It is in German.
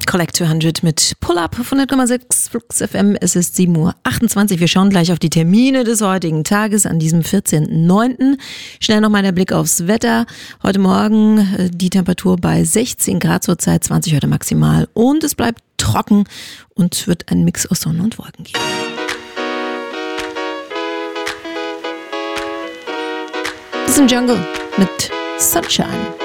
Collect 200 mit Pull-Up auf 100,6 Flux FM. Es ist 7:28 Uhr. Wir schauen gleich auf die Termine des heutigen Tages an diesem 14.09. Schnell nochmal der Blick aufs Wetter. Heute Morgen die Temperatur bei 16 Grad, zurzeit 20 heute maximal. Und es bleibt trocken und wird ein Mix aus Sonne und Wolken geben. Das ist ein Jungle mit Sunshine.